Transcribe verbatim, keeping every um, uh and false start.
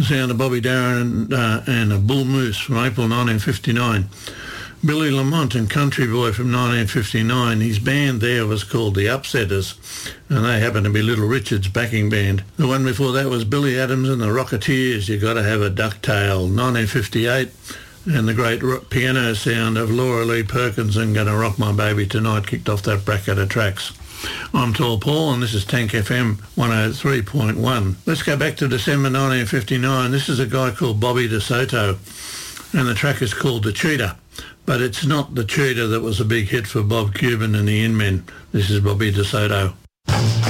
sound of Bobby Darin and, uh, and a Bull Moose from April nineteen fifty-nine. Billy Lamont and Country Boy from nineteen fifty-nine. His band there was called the Upsetters, and they happened to be Little Richard's backing band. The one before that was Billy Adams and the Rocketeers, You Gotta Have a Ducktail, nineteen fifty-eight, and the great piano sound of Laura Lee Perkins and Gonna Rock My Baby Tonight kicked off that bracket of tracks. I'm Tall Paul, and this is Tank F M one oh three point one. Let's go back to December nineteen fifty-nine. This is a guy called Bobby DeSoto, and the track is called The Cheetah. But it's not the Cheetah that was a big hit for Bob Cuban and the In-Men. This is Bobby DeSoto.